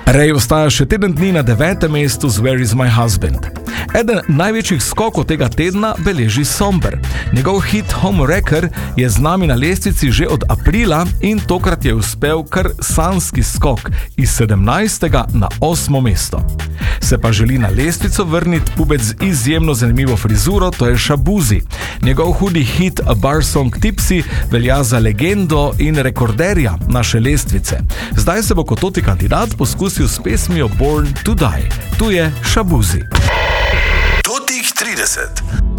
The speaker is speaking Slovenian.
Ray ostaja še teden dni na 9. mestu z Where is my husband. Eden največjih skokov tega tedna beleži Somber. Njegov hit Home Wrecker je z nami na lestvici že od aprila in tokrat je uspel kar sanjski skok iz 17. na 8. mesto. Se pa želi na lestvico vrniti pubec z izjemno zanimivo frizuro, to je Shaboozey. Njegov hudi hit A Bar Song Tipsy velja za legendo in rekorderja naše lestvice. Zdaj se bo kot toti kandidat poskusil s pesmijo Born to Die. Tu je Shaboozey. Totih 30.